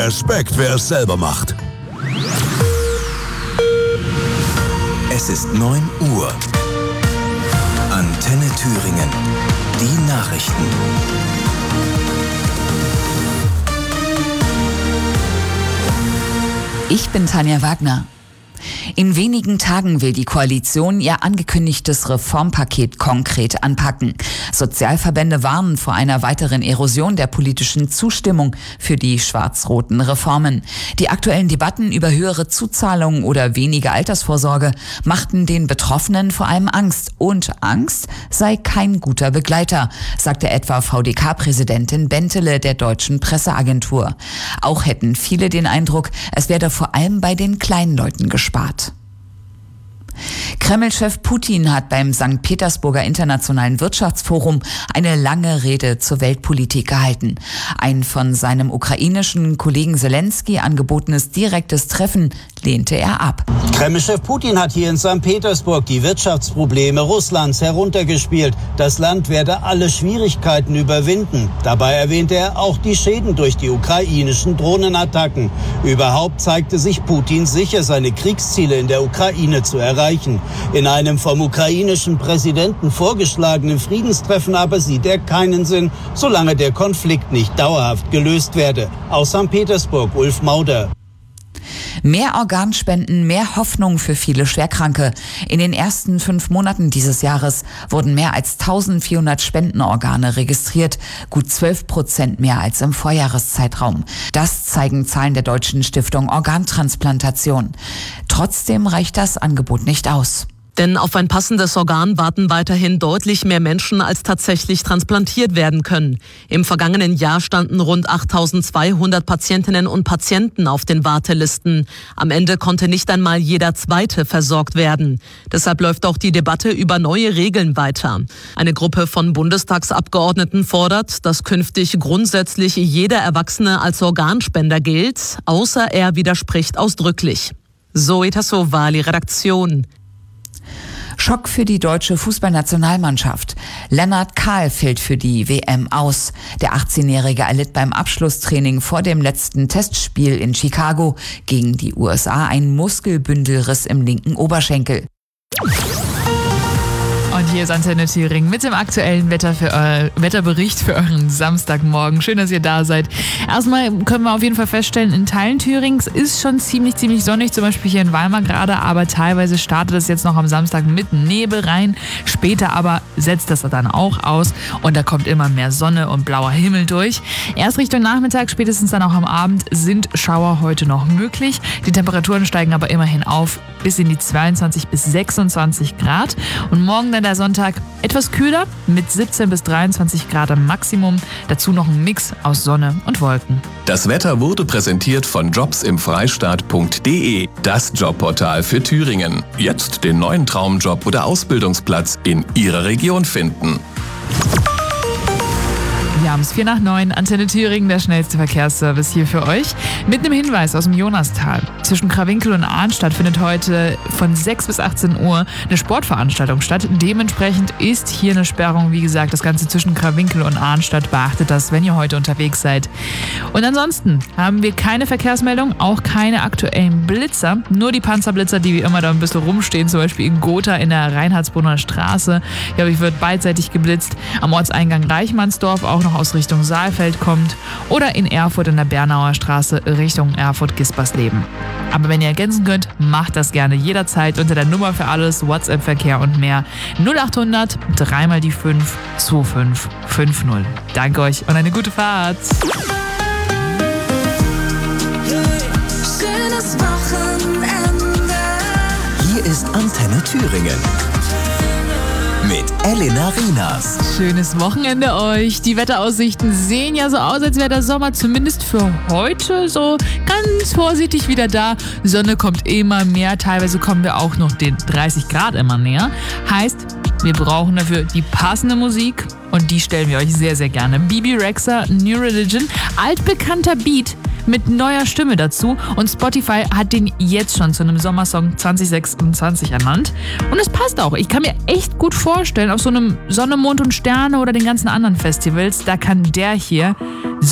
Respekt, wer es selber macht. Es ist 9 Uhr. Antenne Thüringen. Die Nachrichten. Ich bin Tanja Wagner. In wenigen Tagen will die Koalition ihr angekündigtes Reformpaket konkret anpacken. Sozialverbände warnen vor einer weiteren Erosion der politischen Zustimmung für die schwarz-roten Reformen. Die aktuellen Debatten über höhere Zuzahlungen oder weniger Altersvorsorge machten den Betroffenen vor allem Angst. Und Angst sei kein guter Begleiter, sagte etwa VDK-Präsidentin Bentele der Deutschen Presseagentur. Auch hätten viele den Eindruck, es werde vor allem bei den kleinen Leuten gespart. Kreml-Chef Putin hat beim St. Petersburger Internationalen Wirtschaftsforum eine lange Rede zur Weltpolitik gehalten. Ein von seinem ukrainischen Kollegen Zelensky angebotenes direktes Treffen lehnte er ab. Kreml-Chef Putin hat hier in St. Petersburg die Wirtschaftsprobleme Russlands heruntergespielt. Das Land werde alle Schwierigkeiten überwinden. Dabei erwähnte er auch die Schäden durch die ukrainischen Drohnenattacken. Überhaupt zeigte sich Putin sicher, seine Kriegsziele in der Ukraine zu erreichen. In einem vom ukrainischen Präsidenten vorgeschlagenen Friedenstreffen aber sieht er keinen Sinn, solange der Konflikt nicht dauerhaft gelöst werde. Aus St. Petersburg, Ulf Mauder. Mehr Organspenden, mehr Hoffnung für viele Schwerkranke. In den ersten 5 Monaten dieses Jahres wurden mehr als 1400 Spendenorgane registriert, gut 12% mehr als im Vorjahreszeitraum. Das zeigen Zahlen der Deutschen Stiftung Organtransplantation. Trotzdem reicht das Angebot nicht aus. Denn auf ein passendes Organ warten weiterhin deutlich mehr Menschen, als tatsächlich transplantiert werden können. Im vergangenen Jahr standen rund 8.200 Patientinnen und Patienten auf den Wartelisten. Am Ende konnte nicht einmal jeder Zweite versorgt werden. Deshalb läuft auch die Debatte über neue Regeln weiter. Eine Gruppe von Bundestagsabgeordneten fordert, dass künftig grundsätzlich jeder Erwachsene als Organspender gilt, außer er widerspricht ausdrücklich. Zoe Tassovali, Redaktion. Schock für die deutsche Fußballnationalmannschaft. Lennart Kahl fällt für die WM aus. Der 18-Jährige erlitt beim Abschlusstraining vor dem letzten Testspiel in Chicago gegen die USA einen Muskelbündelriss im linken Oberschenkel. Und hier ist Antenne Thüringen mit dem aktuellen Wetterbericht für euren Samstagmorgen. Schön, dass ihr da seid. Erstmal können wir auf jeden Fall feststellen, in Teilen Thürings ist schon ziemlich sonnig, zum Beispiel hier in Weimar gerade, aber teilweise startet es jetzt noch am Samstag mit Nebel rein. Später aber setzt das dann auch aus und da kommt immer mehr Sonne und blauer Himmel durch. Erst Richtung Nachmittag, spätestens dann auch am Abend, sind Schauer heute noch möglich. Die Temperaturen steigen aber immerhin auf bis in die 22 bis 26 Grad. Und morgen dann der Sonntag etwas kühler mit 17 bis 23 Grad am Maximum. Dazu noch ein Mix aus Sonne und Wolken. Das Wetter wurde präsentiert von jobsimfreistaat.de, das Jobportal für Thüringen. Jetzt den neuen Traumjob oder Ausbildungsplatz in Ihrer Region finden. Wir haben es 8:45, Antenne Thüringen, der schnellste Verkehrsservice hier für euch. Mit einem Hinweis aus dem Jonastal. Zwischen Krawinkel und Arnstadt findet heute von 6 bis 18 Uhr eine Sportveranstaltung statt. Dementsprechend ist hier eine Sperrung. Wie gesagt, das Ganze zwischen Krawinkel und Arnstadt. Beachtet das, wenn ihr heute unterwegs seid. Und ansonsten haben wir keine Verkehrsmeldung, auch keine aktuellen Blitzer. Nur die Panzerblitzer, die wie immer da ein bisschen rumstehen. Zum Beispiel in Gotha in der Reinhardsbrunner Straße. Ja, ich wird beidseitig geblitzt. Am Ortseingang Reichmannsdorf auch noch aus Richtung Saalfeld kommt oder in Erfurt in der Bernauer Straße Richtung Erfurt-Gispersleben. Aber wenn ihr ergänzen könnt, macht das gerne jederzeit unter der Nummer für alles, WhatsApp-Verkehr und mehr 0800 3 mal die 5 2550. Danke euch und eine gute Fahrt. Schönes Wochenende. Hier ist Antenne Thüringen. Mit Elena Rienas. Schönes Wochenende euch. Die Wetteraussichten sehen ja so aus, als wäre der Sommer zumindest für heute so ganz vorsichtig wieder da. Sonne kommt immer mehr. Teilweise kommen wir auch noch den 30 Grad immer näher. Heißt, wir brauchen dafür die passende Musik und die stellen wir euch sehr, sehr gerne. Bebe Rexha, New Religion, altbekannter Beat mit neuer Stimme dazu und Spotify hat den jetzt schon zu einem Sommersong 2026 ernannt. Und es passt auch. Ich kann mir echt gut vorstellen, auf so einem Sonne, Mond und Sterne oder den ganzen anderen Festivals, da kann der hier